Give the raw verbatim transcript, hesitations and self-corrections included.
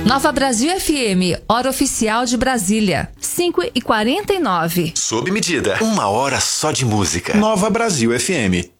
Nova Brasil F M, hora oficial de Brasília, cinco e quarenta e nove. Sob medida, uma hora só de música. Nova Brasil F M.